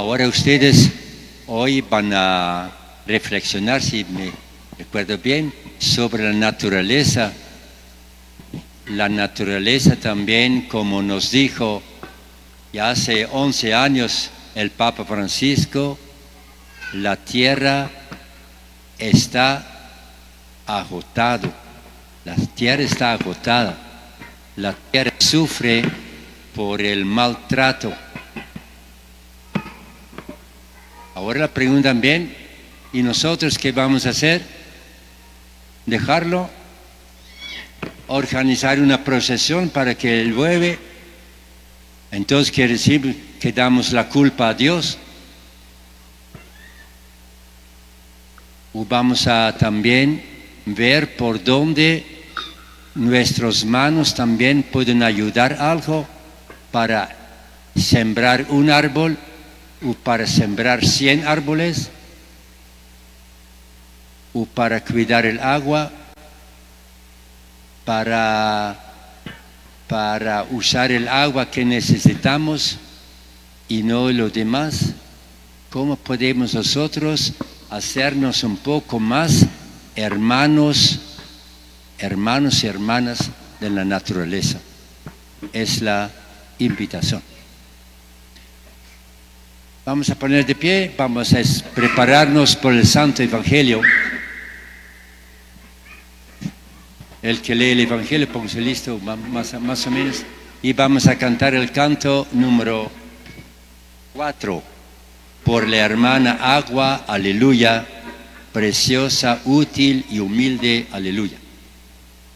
Ahora ustedes hoy van a reflexionar, si me recuerdo bien, sobre la naturaleza. La naturaleza también, como nos dijo ya hace 11 años el Papa Francisco, la tierra está agotada. La tierra está agotada. La tierra sufre por el maltrato. Ahora la preguntan bien, ¿y nosotros qué vamos a hacer? ¿Dejarlo? ¿Organizar una procesión para que él llueve? Entonces quiere decir que damos la culpa a Dios. O vamos a también ver por dónde nuestras manos también pueden ayudar algo para sembrar un árbol o para sembrar 100 árboles o para cuidar el agua, para usar el agua que necesitamos y no lo demás. ¿Cómo podemos nosotros hacernos un poco más hermanos y hermanas de la naturaleza? Es la invitación. Vamos a poner de pie, vamos a prepararnos por el Santo Evangelio. El que lee el Evangelio, póngase listo, más o menos. Y vamos a cantar el canto número 4. Por la hermana agua, aleluya, preciosa, útil y humilde, aleluya.